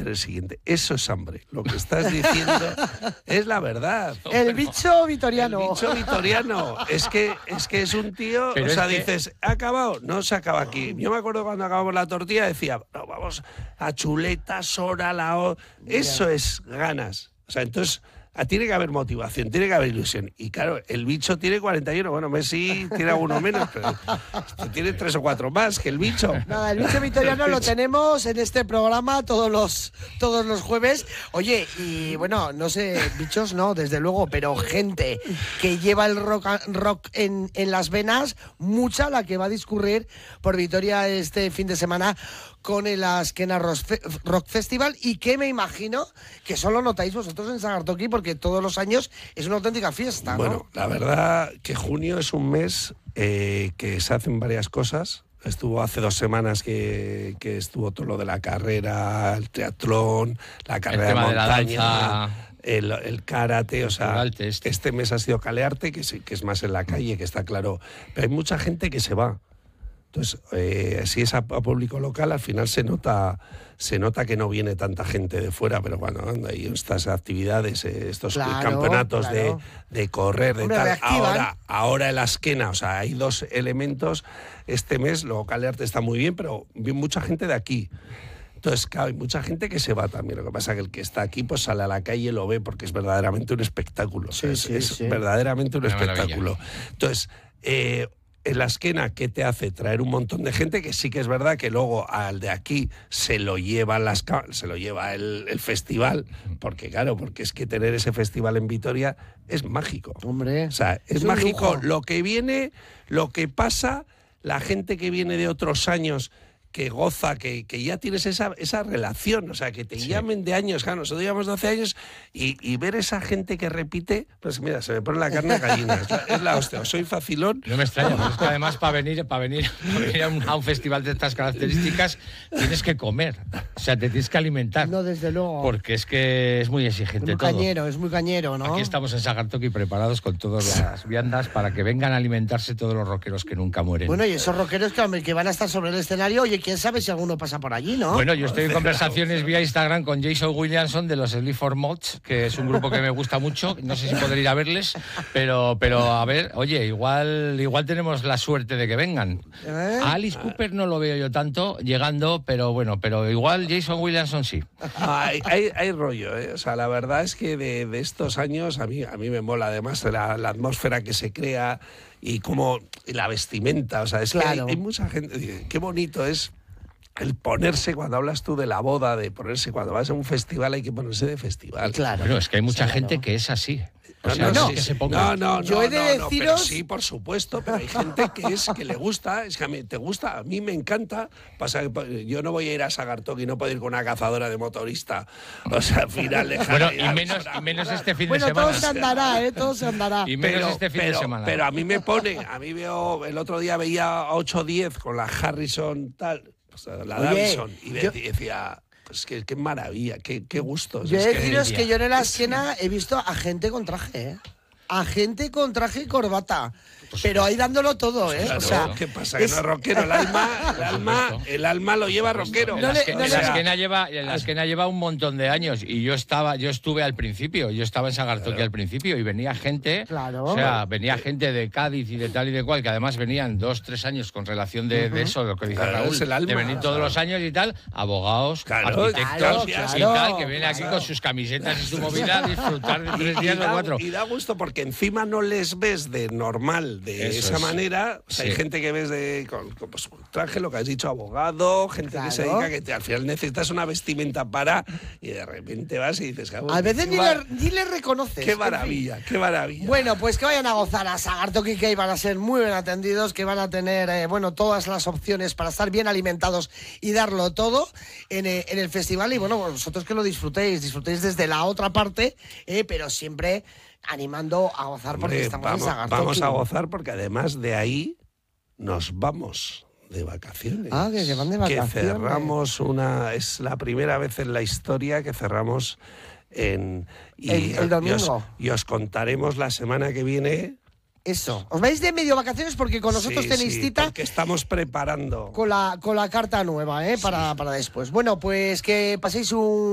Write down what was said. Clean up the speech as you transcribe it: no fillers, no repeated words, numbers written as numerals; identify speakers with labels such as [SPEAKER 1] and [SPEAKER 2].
[SPEAKER 1] hacer el siguiente. Eso es hambre. Lo que estás diciendo es la verdad.
[SPEAKER 2] El bicho vitoriano.
[SPEAKER 1] El bicho vitoriano. Es que es un tío,
[SPEAKER 3] pero
[SPEAKER 1] o sea,
[SPEAKER 3] es que...
[SPEAKER 1] dices, ¿ha acabado? No se acaba aquí. Yo me acuerdo cuando acabamos la tortilla, decía, no, vamos a chuletas, Sora, eso es ganas. O sea, entonces... tiene que haber motivación, tiene que haber ilusión. Y claro, el bicho tiene 41. Bueno, Messi tiene alguno menos, pero tiene 3 o 4 más que el bicho.
[SPEAKER 2] Nada, el bicho vitoriano lo tenemos en este programa todos los jueves. Oye, y bueno, no sé, bichos no, desde luego, pero gente que lleva el rock en las venas, mucha la que va a discurrir por Vitoria este fin de semana con el Azkena Rock Festival, y que me imagino que solo notáis vosotros en Sagartoki, porque todos los años es una auténtica fiesta, ¿no?
[SPEAKER 1] Bueno, la verdad que junio es un mes que se hacen varias cosas. Estuvo hace 2 semanas que estuvo todo lo de la carrera, el triatlón, la carrera de montaña, el karate, o sea, este mes ha sido Kalearte, que es más en la calle, que está claro. Pero hay mucha gente que se va. Entonces, si es a público local, al final se nota que no viene tanta gente de fuera, pero bueno, hay estas actividades, estos campeonatos de correr, de tal. Ahora el Azkena, o sea, hay 2 elementos. Este mes, luego Kalearte está muy bien, pero viene mucha gente de aquí. Entonces, claro, hay mucha gente que se va también. Lo que pasa es que el que está aquí pues sale a la calle y lo ve, porque es verdaderamente un espectáculo.
[SPEAKER 2] Sí,
[SPEAKER 1] es verdaderamente un espectáculo. Entonces, el Azkena, ¿qué te hace? Traer un montón de gente, que sí que es verdad que luego al de aquí se lo lleva el festival, porque claro, porque es que tener ese festival en Vitoria es mágico.
[SPEAKER 2] Hombre,
[SPEAKER 1] o sea, es mágico lo que viene, lo que pasa, la gente que viene de otros años, que goza, que ya tienes esa relación, o sea, que te llamen de años. Claro, nosotros llevamos 12 años y ver esa gente que repite, pues mira, se me pone la carne a gallina. Es la hostia, soy facilón.
[SPEAKER 3] No me extraña, pero es que además para venir a un festival de estas características tienes que comer, o sea, te tienes que alimentar.
[SPEAKER 2] No, desde luego.
[SPEAKER 3] Porque es que es muy exigente todo.
[SPEAKER 2] Es muy cañero, ¿no?
[SPEAKER 3] Aquí estamos en Sagartoki preparados con todas las viandas para que vengan a alimentarse todos los rockeros que nunca mueren.
[SPEAKER 2] Bueno, y esos rockeros que van a estar sobre el escenario, oye, quién sabe si alguno pasa por allí, ¿no?
[SPEAKER 3] Bueno, yo estoy en conversaciones vía Instagram con Jason Williamson de los Sleaford Mods, que es un grupo que me gusta mucho. No sé si podré ir a verles, pero a ver, oye, igual tenemos la suerte de que vengan. A Alice Cooper no lo veo yo tanto llegando, pero bueno, pero igual Jason Williamson sí.
[SPEAKER 1] Hay rollo, ¿eh? O sea, la verdad es que de estos años a mí me mola además la atmósfera que se crea y como la vestimenta, o sea, es que hay mucha gente, qué bonito es el ponerse, cuando hablas tú de la boda, de ponerse, cuando vas a un festival hay que ponerse de festival.
[SPEAKER 2] Claro.
[SPEAKER 3] Bueno, es que hay mucha gente que es así. O sea, que se ponga.
[SPEAKER 2] Yo he de deciros...
[SPEAKER 1] pero sí, por supuesto, pero hay gente que le gusta, es que a mí te gusta, a mí me encanta. Pasa que yo no voy a ir a Sagartoki, no puedo ir con una cazadora de motorista. O sea, al final...
[SPEAKER 3] Bueno, y menos este fin de semana.
[SPEAKER 2] Bueno, todo se andará, todo se andará.
[SPEAKER 3] Y menos este fin de semana.
[SPEAKER 1] Pero a mí me pone, el otro día veía a 8:10 con la Harrison tal, la Davison, y decía... Pues qué maravilla, qué gusto.
[SPEAKER 2] Yo he de deciros que yo en el Azkena he visto a gente con traje, ¿eh? A gente con traje y corbata. Pero ahí dándolo todo, ¿eh?
[SPEAKER 1] Claro,
[SPEAKER 2] o sea,
[SPEAKER 1] ¿qué pasa? Que no es rockero. El alma lo lleva rockero.
[SPEAKER 3] El Azkena lleva un montón de años y yo estuve al principio, yo estaba en Sagartoki al principio y venía gente, o sea, venía gente de Cádiz y de tal y de cual, que además venían 2-3 años con relación de eso, lo que dice Raúl, de venir todos los años y tal, abogados, arquitectos y tal, que vienen aquí con sus camisetas y su movida a disfrutar de 3 días o 4.
[SPEAKER 1] Y da gusto porque encima no les ves de normal, de esa manera. O sea, hay gente que ves con traje, lo que has dicho, abogado, gente que se dedica, que al final necesitas una vestimenta para, y de repente vas y dices...
[SPEAKER 2] A veces ni le reconoces.
[SPEAKER 1] Qué maravilla, qué maravilla.
[SPEAKER 2] Bueno, pues que vayan a gozar a Sagartoki, que van a ser muy bien atendidos, que van a tener todas las opciones para estar bien alimentados y darlo todo en el festival. Y bueno, vosotros que lo disfrutéis desde la otra parte, pero siempre animando a gozar, porque estamos en Sagartoki.
[SPEAKER 1] Vamos a gozar porque además de ahí nos vamos de vacaciones.
[SPEAKER 2] Que se van de vacaciones.
[SPEAKER 1] Que cerramos es la primera vez en la historia que cerramos el domingo. Y os contaremos la semana que viene.
[SPEAKER 2] Eso. Os vais de medio vacaciones porque con nosotros tenéis cita.
[SPEAKER 1] Porque estamos preparando.
[SPEAKER 2] Con la carta nueva, para después. Bueno, pues que paséis un